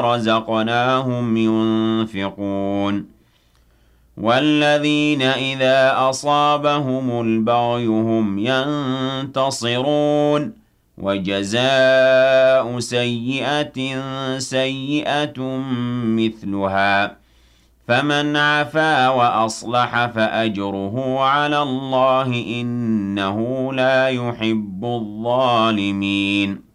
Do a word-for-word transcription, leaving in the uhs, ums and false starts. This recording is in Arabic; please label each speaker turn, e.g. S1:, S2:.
S1: رَزَقْنَاهُمْ يُنفِقُونَ وَالَّذِينَ إِذَا أَصَابَهُمُ الْبَغْيُ هُمْ يَنتَصِرُونَ وَجَزَاءُ سَيِّئَةٍ سَيِّئَةٌ مِثْلُهَا فَمَنْ عَفَا وَأَصْلَحَ فَأَجْرُهُ عَلَى اللَّهِ ۚ إِنَّهُ لَا يُحِبُّ الظَّالِمِينَ